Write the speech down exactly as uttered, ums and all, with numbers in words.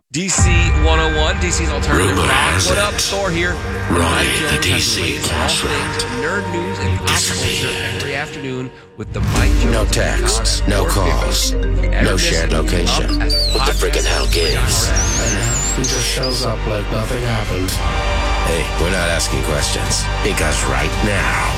D C one oh one, D C's Alternative Rumor Rock. has What up, it. Thor here. Ronnie, Mike the Jones D has C the latest on all cash things rat. nerd news and pop culture every afternoon with the Mike Jones. No Account texts, at no four fifty. calls, If you ever no miss shared it, location. up at What the freaking hell gives? He just shows up like nothing happened. Hey, we're not asking questions. Because right now,